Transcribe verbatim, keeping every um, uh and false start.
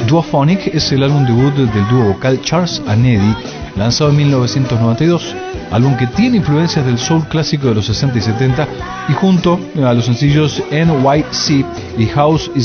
Duophonic es el álbum debut del dúo vocal Charles and Eddie, lanzado en mil novecientos noventa y dos, álbum que tiene influencias del soul clásico de los sesenta y setenta y junto a los sencillos N Y C y House is